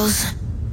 Pulse.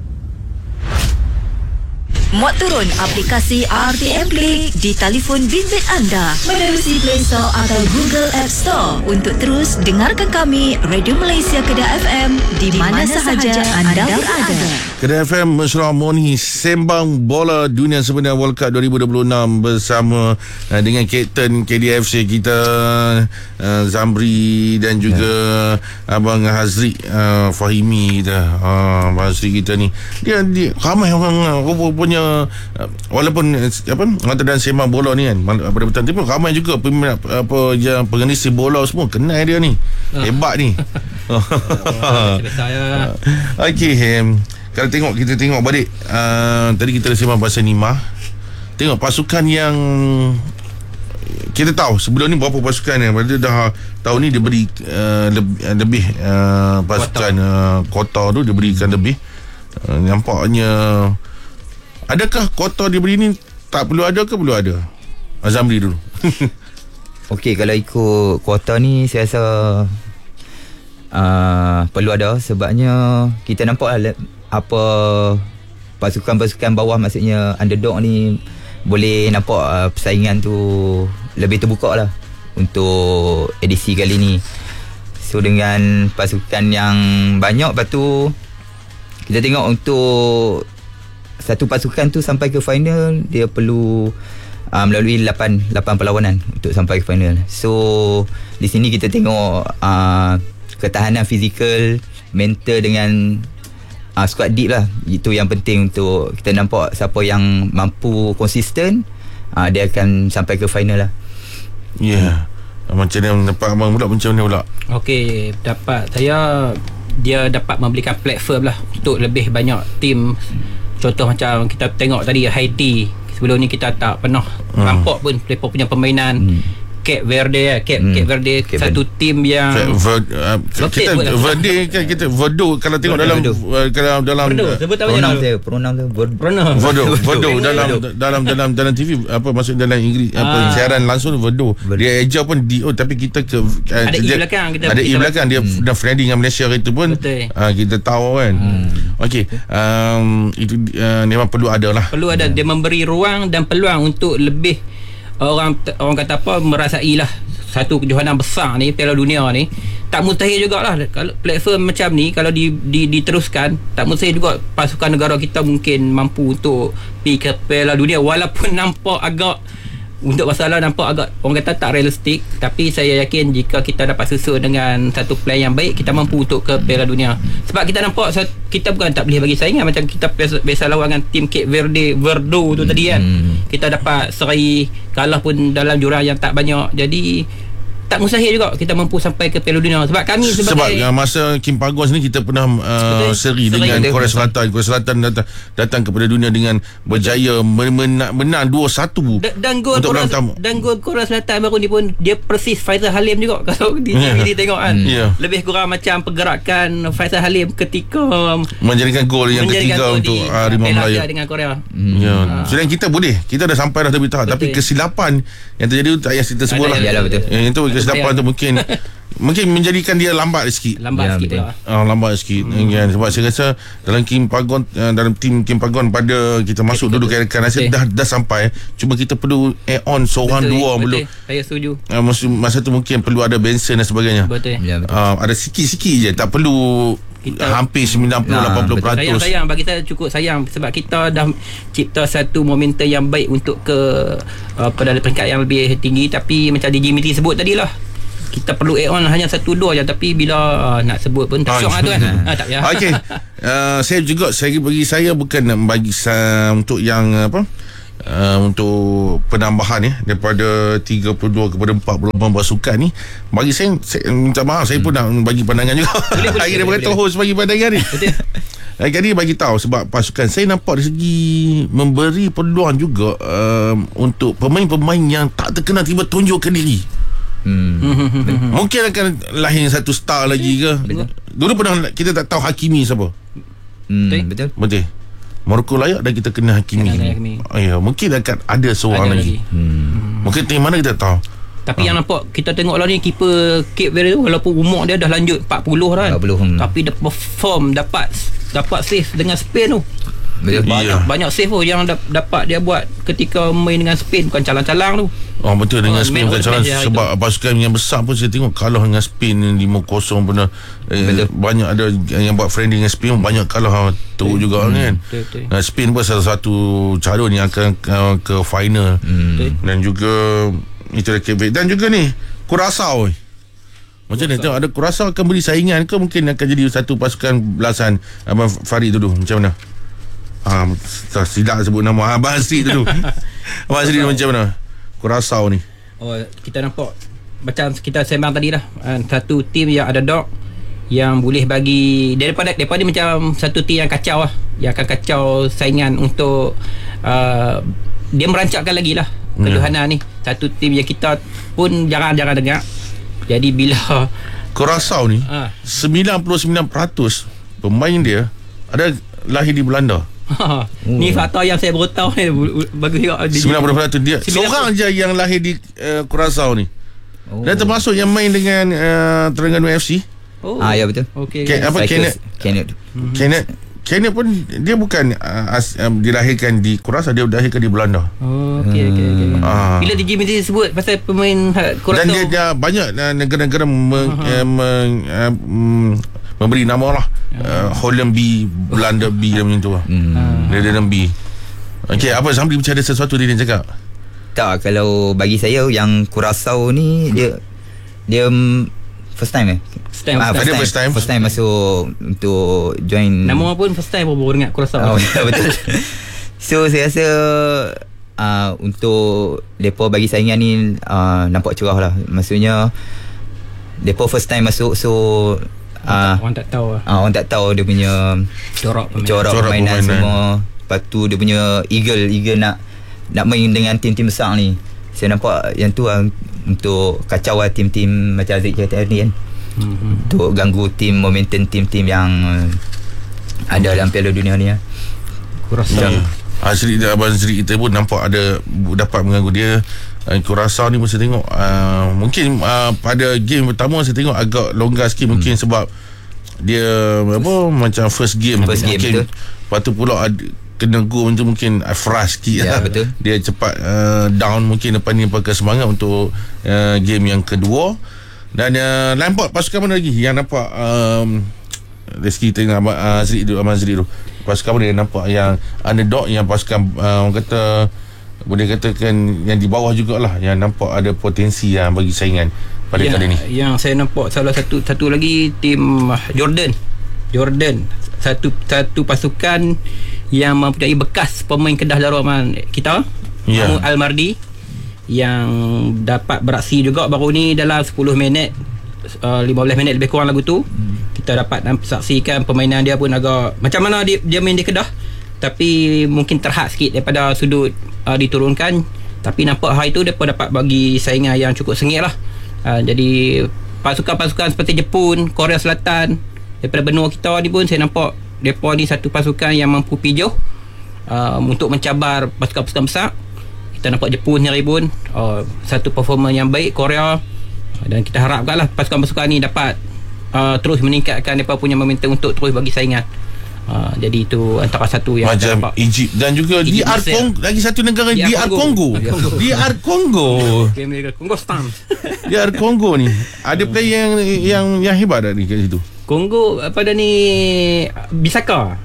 Muat turun aplikasi RTM Play di telefon bimbit anda menerusi Play Store atau Google App Store untuk terus dengarkan kami Radio Malaysia Kedah FM di mana sahaja anda berada. Kedah FM Mesra Moni sembang bola dunia sebenar World Cup 2026 bersama dengan Kapten KDFC kita Zamri dan juga Abang Hazri Fahimi kita. Abang Hazri kita ni dia ramai orang punya walaupun dan sembang bola ni kan pada petang tu pun ramai juga peminat yang pengenis bola semua kenal dia ni. Hebat ni. Okey, kalau kita tengok balik tadi kita dah sembang pasal Nima. Tengok pasukan yang kita tahu sebelum ni berapa pasukan yang dah tahun ni dia beri lebih pasukan kota tu dia berikan lebih. Nampaknya adakah kota diberi ni tak perlu ada ke perlu ada? Azamri dulu. Okey, kalau ikut kuota ni saya rasa perlu ada sebabnya kita nampak apa pasukan-pasukan bawah maksudnya underdog ni boleh nampak persaingan tu lebih terbuka lah untuk edisi kali ni. So dengan pasukan yang banyak, lepas tu kita tengok untuk satu pasukan tu sampai ke final dia perlu melalui 8 perlawanan untuk sampai ke final. So di sini kita tengok ketahanan fizikal, mental dengan squad deep lah. Itu yang penting untuk kita nampak siapa yang mampu konsisten, dia akan sampai ke final lah. Ya. Macam mana dapat abang pula, macam mana pula? Okey, dapat saya dia dapat memberikan platform lah untuk lebih banyak tim. Contoh macam kita tengok tadi Haiti, sebelum ni kita tak pernah nampak pun mereka punya permainan. Cape Verde satu tim yang kita Verde kan, kita Verdo kalau tengok dalam Verdo sebut apa dia pronoun dalam TV apa maksud dalam Inggeris apa siaran langsung Verdo dia eja pun tapi kita ada i belakang, ada i belakang dia dah friendly dengan Malaysia itu pun kita tahu kan. Okey, itu memang perlu ada lah, dia memberi ruang dan peluang untuk lebih orang kata apa merasailah satu kejohanan besar ni, Piala Dunia ni. Tak mustahil jugalah kalau platform macam ni kalau diteruskan, tak mustahil juga pasukan negara kita mungkin mampu untuk pergi ke Piala Dunia, walaupun nampak agak untuk masalah nampak agak orang kata tak realistik, tapi saya yakin jika kita dapat susun dengan satu plan yang baik, kita mampu untuk ke Piala Dunia. Sebab kita nampak kita bukan tak boleh bagi saingan, macam kita biasa lawan dengan tim Cape Verdo tu tadi kan. Kita dapat seri, kalah pun dalam jurang yang tak banyak. Jadi tak mustahil juga kita mampu sampai ke Piala Dunia. Sebab kami sebab masa Kim Pagos ni kita pernah seri dengan Korea Selatan. Korea Selatan datang kepada dunia dengan berjaya menang 2-1 dan gol Korea Selatan baru ni pun dia persis Faisal Halim juga kalau di TV tengok kan. Lebih kurang macam pergerakan Faisal Halim ketika menjadikan gol yang ketiga untuk Harimau Melaya dengan Korea. Sedang kita dah sampai dah lebih tahap, tapi kesilapan yang terjadi tu tak payah kita sebut lah. Itu kesilapan tu mungkin menjadikan dia lambat sikit. Lambat sikit. Sebab saya rasa dalam tim Kim Pagon pada kita masuk duduk kan rasa dah sampai, cuma kita perlu add on seorang dua belum. Saya setuju. Masa tu mungkin perlu ada Benson dan sebagainya. Ada sikit-sikit je, tak perlu hampir 90-80%. Sayang bagi saya, cukup sayang sebab kita dah cipta satu momentum yang baik untuk ke pada peringkat yang lebih tinggi, tapi macam DJ Miti sebut tadilah, kita perlu add on hanya 1-2 je, tapi bila nak sebut pun tak syok tu kan. Tak payah. Okey. Bagi saya bukan nak bagi untuk yang untuk penambahan daripada 32 kepada 48 pasukan ni. Bagi saya minta maaf, saya pun nak bagi pandangan juga. Hari dia berkata host bagi pandangan ni. Jadi bagi tahu sebab pasukan saya nampak dari segi memberi peluang juga untuk pemain-pemain yang tak terkenal tiba tunjukkan diri. Mungkin akan lahir satu star lagi ke. Dulu pernah kita tak tahu Hakimi siapa. Betul. Morocco layak dan kita kena Hakimi. Mungkin akan ada seorang lagi. Mungkin tim mana kita tahu. Tapi yang nampak kita tengok lah ni keeper Cape Verde tu, walaupun umur dia dah lanjut 40 kan, tapi dia perform dapat dapat save dengan Spain tu. Betul. Banyak save tu yang dapat dia buat ketika main dengan Spain, bukan calang-calang tu. Oh betul, dengan Spain bukan salah. match Sebab pasukan yang besar pun saya tengok kalah dengan Spain 5-0 pernah. Banyak ada yang buat friendly dengan Spain, banyak kalah teruk juga kan. Betul. Spain pun salah satu calon yang akan ke final. Dan juga itu Cape Verde. Dan juga ni Curaçao. Macam mana tengok, ada Curaçao akan beri saingan ke mungkin akan jadi satu pasukan belasan? Abang Farid dulu macam mana? Silap sebut nama Abang Asri dulu. Abang Asri macam mana Curaçao ni? Kita nampak macam kita sembang tadi lah, satu tim yang ada dog yang boleh bagi daripada dia macam satu tim yang kacau lah, yang akan kacau saingan untuk dia merancangkan lagi lah keluhanan ni. Satu tim yang kita pun jarang-jarang dengar. Jadi bila Curaçao ni 99% pemain dia ada lahir di Belanda. Ni fakta yang saya baru tahu ni. Bagus juga 90% dia seorang je yang lahir di Curaçao ni. Dan termasuk yang main dengan Terengganu FC. Ya betul. Okey. Kenneth pun dia bukan dilahirkan di Curaçao, dia dilahirkan di Belanda. Okey. Bila DJ Mesti sebut pasal pemain Curaçao, dan dia banyak negara-negara memberi nama lah. Holland B, Belanda B dan macam tu lah. Netherlands B. Okey, apa Samri macam ada sesuatu dia cakap? Tak, kalau bagi saya yang Curaçao ni dia first time first time masuk untuk join. Nama pun first time baru dengar Curaçao. Betul. So saya rasa untuk depa bagi saingan ni nampak cerah lah. Maksudnya depa first time masuk, so orang tak tahu lah. Orang tak tahu dia punya corak permainan semua. Lepas tu dia punya eagle nak main dengan tim-tim besar ni. Saya nampak yang tu lah, untuk kacau lah tim-tim macam Aziz kata tadi kan. Untuk ganggu momentum tim-tim yang ada dalam Piala Dunia ni lah. Abang Sri kita pun nampak ada dapat mengganggu dia. Curaçao ni saya tengok mungkin pada game pertama saya tengok agak longgar sikit, mungkin sebab dia macam first game mungkin. Lepas tu pula kena go macam mungkin fresh sikit lah. Betul. Dia cepat down, mungkin lepas ni pakai semangat untuk game yang kedua. Dan nampak pasukan mana lagi yang nampak Reski tengah Abang Zri tu, pasukan mana yang nampak yang underdog, yang pasukan orang kata boleh katakan yang di bawah jugalah, yang nampak ada potensi yang bagi saingan pada kali ni? Yang saya nampak salah satu lagi tim Jordan, satu pasukan yang mempunyai bekas pemain Kedah Laruman kita, Mahmud Al-Mardi, yang dapat beraksi juga baru ni dalam 10 minit 15 minit lebih kurang lagu tu. Kita dapat saksikan permainan dia pun agak macam mana dia main di Kedah, tapi mungkin terhad sikit daripada sudut diturunkan. Tapi nampak hari tu mereka dapat bagi saingan yang cukup sengit lah. Jadi pasukan-pasukan seperti Jepun, Korea Selatan, daripada benua kita ni pun saya nampak mereka ni satu pasukan yang mampu pijuh untuk mencabar pasukan-pasukan besar. Kita nampak Jepun ni hari pun satu performa yang baik, Korea, dan kita harapkanlah pasukan-pasukan ni dapat terus meningkatkan mereka punya momentum untuk terus bagi saingan. Jadi itu antara satu yang macam Egypt dan juga DR Congo, lagi satu negara DR Congo. DR Congo. DR Congo ni ada player yang hebat dari kat situ. Congo pada ni Bisaka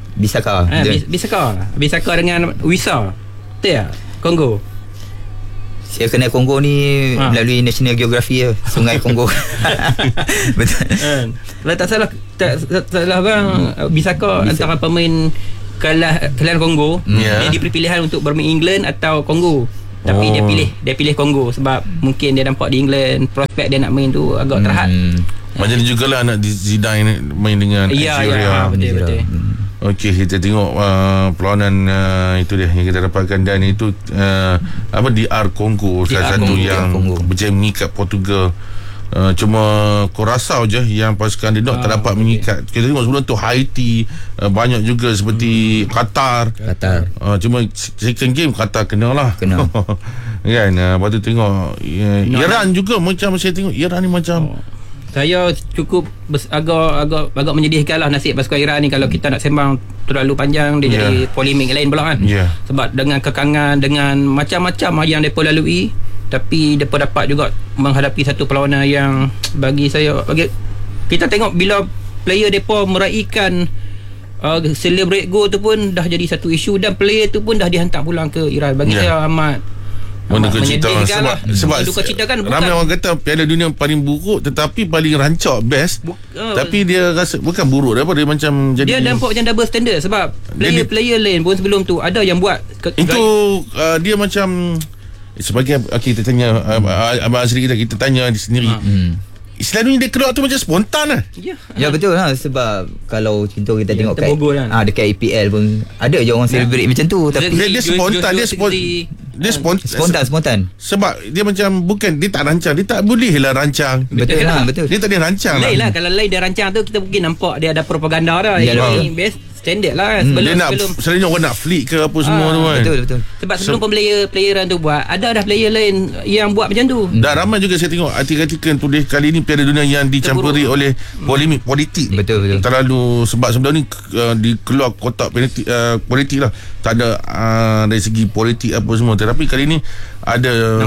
dengan Wisa. Betul ya? Congo. Saya kenal Kongo ni melalui National Geography ya. Sungai Kongo. Betul. Kalau tak salah bang, Bisaka antara pemain kalian Kongo, dia diberi pilihan untuk bermain England atau Kongo. Tapi dia pilih Kongo sebab mungkin dia nampak di England prospek dia nak main tu agak terhad. Macam ni jugalah anak Zidane main dengan Algeria. Betul. Okey, kita tengok perlawanan itu dia yang kita dapatkan, dan itu DR Congo, salah satu yang berjaya mengikat Portugal. Cuma Curaçao je yang pasukan dia tak dapat mengikat. Kita tengok sebelum tu Haiti, banyak juga seperti Qatar. Cuma second game Qatar kena kan. Lepas tu tengok Iran juga, macam saya tengok Iran ni macam Saya cukup agak menyedihkan lah nasib pasukan Iran ni. Kalau kita nak sembang terlalu panjang, dia jadi polemik lain pula kan. Sebab dengan kekangan, dengan macam-macam yang mereka lalui, tapi mereka dapat juga menghadapi satu perlawanan yang bagi kita tengok bila player mereka meraihkan celebrate goal tu pun dah jadi satu isu, dan player tu pun dah dihantar pulang ke Iran. Bagi saya amat menyedihkan lah. Sebab duka cita kan, ramai orang kata Piala Dunia paling buruk tetapi paling rancak best. Tapi dia rasa bukan buruk dia macam jadi, dia nampak macam double standard. Sebab player lain pun sebelum tu ada yang buat itu dia macam sebagai kita tanya Abang Azri, kita tanya sendiri. Selalunya dia keluar tu macam spontan lah. Ya betul lah. Sebab kalau contoh kita tengok kat kan? dekat EPL pun ada je orang celebrate macam tu. Tapi dia spontan. Dia spontan. Sebab dia macam bukan, dia tak rancang. Dia tak boleh lah rancang. Betul lah, betul. Dia tak boleh rancang lain lah. Kalau lain dia rancang tu, kita mungkin nampak dia ada propaganda dah. Ini best standard lah. Selalunya orang nak flick ke apa semua tu kan. Betul. Sebab sebelum playeran tu buat, ada dah player lain yang buat macam tu. Dan ramai juga saya tengok artikel-artikel tulis kali ni Piala Dunia yang dicampuri oleh polemik politik. Betul. Terlalu, sebab sebelum ni dikeluar kotak politik lah. Tak ada dari segi politik apa semua. Tetapi kali ni ada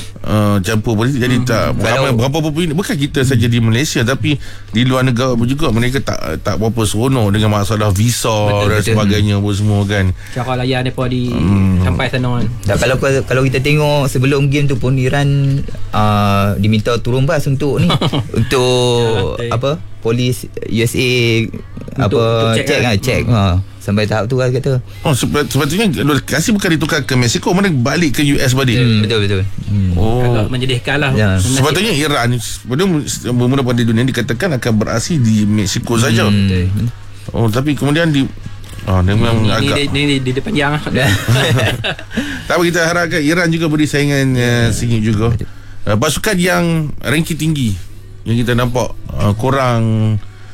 campur politik. Jadi tak berapa ini. Bukan kita saja di Malaysia, tapi di luar negara pun juga mereka tak berapa seronok dengan masalah visa dan sebagainya apa semua kan. Cara layan mereka sampai sana kan. Dan kalau kita tengok sebelum game tu pun Iran diminta turun bas untuk ni untuk apa, polis USA untuk check sampai tahap tu lah kata. Sepatutnya kasih bukan ditukar ke Mexico, mana balik ke US balik. Betul. Agak menyedihkan lah. Sepatutnya Iran bermula pada dunia dikatakan akan beraksi di Mexico saja. Tapi kemudian memang agak di depan yang tapi kita harapkan Iran juga beri saingan sengit juga. Pasukan yang ranking tinggi yang kita nampak kurang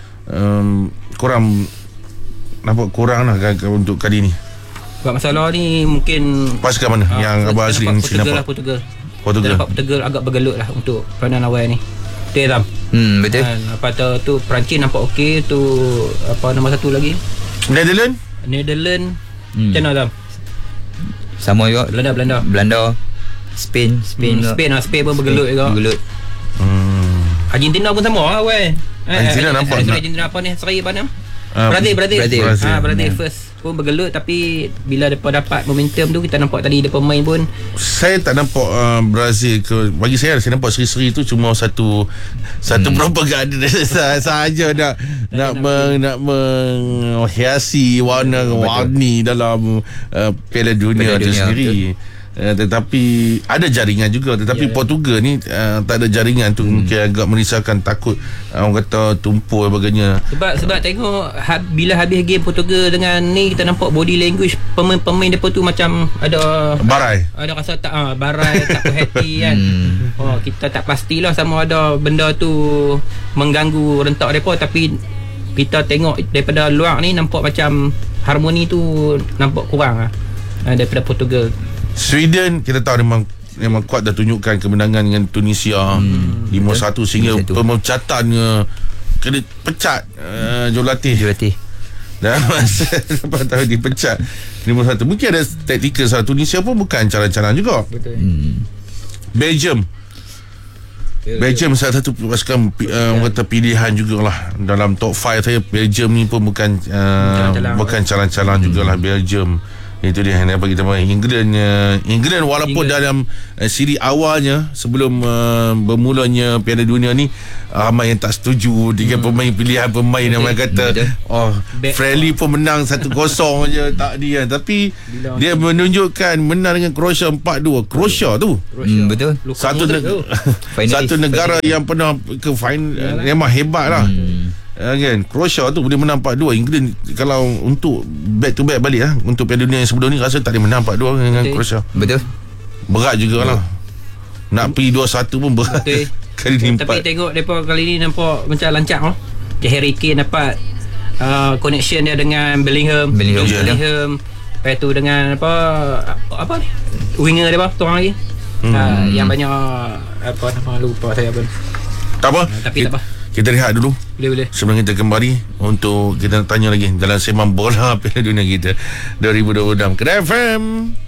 lah untuk kali ni. Sebab masalah ni mungkin pasukan mana yang Abang Azri ni nampak? Portugal agak bergelut lah untuk peranan awal ni. Betul. Apa tu Perancis nampak okey tu. Apa nombor satu lagi? Netherlands. Macam mana Tam? Sama juga. Belanda. Spain pun bergelut juga. Argentina pun sama awal. Argentina nampak Argentina apa ni? Seri apa nama? Brazil first pun bergelut, tapi bila mereka dapat momentum tu, kita nampak tadi mereka main pun. Saya tak nampak Brazil bagi saya nampak seri-seri tu cuma satu propaganda sahaja nak menghiasi warna-warni dalam Piala Dunia itu sendiri. Tetapi ada jaringan juga. Tetapi Portugal ni tak ada jaringan tu. Mungkin agak merisaukan. Takut orang kata tumpul sebagainya. Sebab tengok bila habis game Portugal dengan ni, kita nampak body language pemain mereka tu macam ada barai. Ada rasa tak barai, tak puas hati kan. Kita tak pastilah sama ada benda tu mengganggu rentak mereka. Tapi kita tengok daripada luar ni nampak macam harmoni tu nampak kurang daripada Portugal. Sweden kita tahu memang kuat dah tunjukkan kemenangan dengan Tunisia 5-1 sehingga pemecatannya kena pecat jurulatih dan masa lepas tahu dipecat 5-1. Mungkin ada taktikal salah. Tunisia pun bukan calang-calang juga. Betul. Belgium salah satu pasukan kata pilihan jugalah dalam top 5 saya. Belgium ni pun bukan calang-calang jugalah Belgium. Itu dia yang bagi kita main. England walaupun dalam siri awalnya sebelum bermulanya Piala Dunia ni ramai yang tak setuju dengan pilihan pemain yang kata friendly pun menang 1-0 je tak dia. Tapi dia menunjukkan menang dengan Croatia 4-2. Croatia tu betul. Satu negara yang pernah ke final memang hebat lah. Kan Croatia tu boleh menang 4-2. England kalau untuk back to back balik untuk Piala Dunia yang sebelum ni rasa tak boleh menang 4-2 dengan Croatia. Betul. Berat jugalah. Nak pergi 2-1 pun berat. Kali ni 4. Tapi tengok depa kali ni nampak macam lancak Harry Kane dapat connection dia dengan Bellingham. Lepas tu dengan apa ni winger dia orang lagi yang banyak apa nama lupa saya pun. Tak apa. Tapi tak apa. Kita rehat dulu. Boleh. Sebelum kita kembali untuk kita nak tanya lagi dalam sembang bola Piala Dunia kita 2026 Kedai FM.